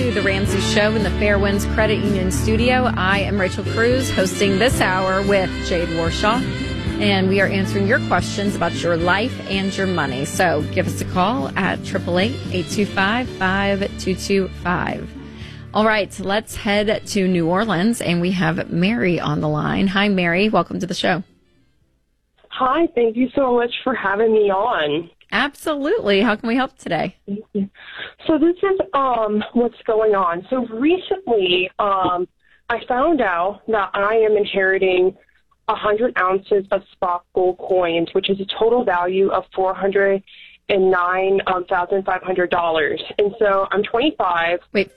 to The Ramsey Show in the Fairwinds Credit Union studio. I am Rachel Cruz, hosting this hour with Jade Warshaw, and we are answering your questions about your life and your money. So give us a call at 888-825-5225. All right, let's head to New Orleans, and we have Mary on the line. Hi, Mary. Welcome to the show. Hi, thank you so much for having me on. Absolutely. How can we help today? Thank you. So this is what's going on. So recently, I found out that I am inheriting 100 ounces of spot gold coins, which is a total value of $409,500. And so I'm 25. Wait,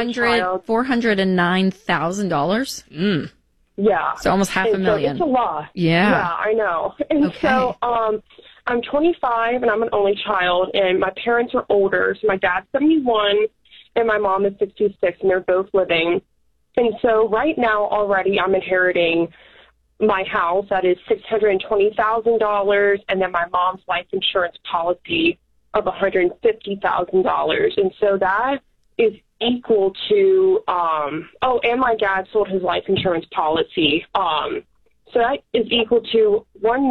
$409,000? Yeah. So almost half a million. So it's a lot. Yeah. Yeah, I know. And so I'm 25 and I'm an only child, and my parents are older. So my dad's 71 and my mom is 66, and they're both living. And so right now already I'm inheriting my house that is $620,000, and then my mom's life insurance policy of $150,000. And so that is equal to, and my dad sold his life insurance policy. So that is equal to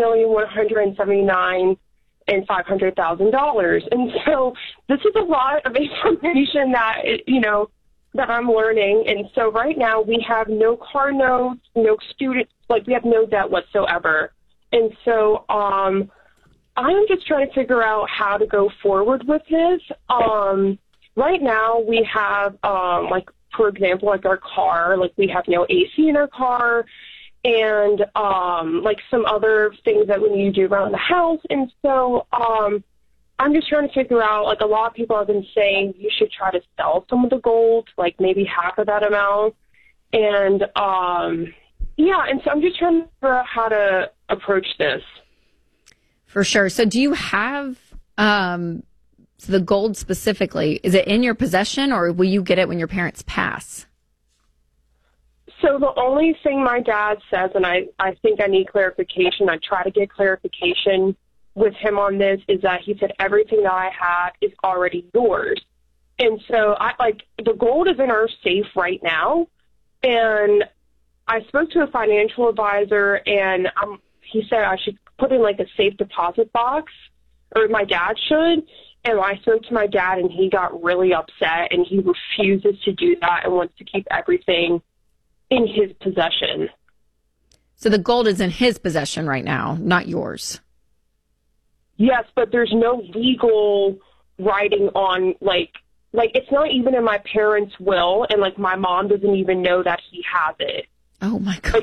$1,179,500. And so this is a lot of information that, that I'm learning. And so right now we have no car notes, no student, we have no debt whatsoever. And so, I'm just trying to figure out how to go forward with this. Right now we have, for example, our car, we have no AC in our car, and, some other things that we need to do around the house. And so, I'm just trying to figure out, a lot of people have been saying you should try to sell some of the gold, maybe half of that amount. And, and so I'm just trying to figure out how to approach this. For sure. So do you have the gold specifically? Is it in your possession, or will you get it when your parents pass? So the only thing my dad says, and I think I need clarification, I try to get clarification with him on this, is that he said everything that I have is already yours. And so the gold is in our safe right now. And I spoke to a financial advisor, and he said I should put in a safe deposit box, or my dad should. And I spoke to my dad, and he got really upset, and he refuses to do that and wants to keep everything in his possession. So the gold is in his possession right now, not yours. Yes, but there's no legal writing on, it's not even in my parents' will, and, my mom doesn't even know that he has it. Oh, my God.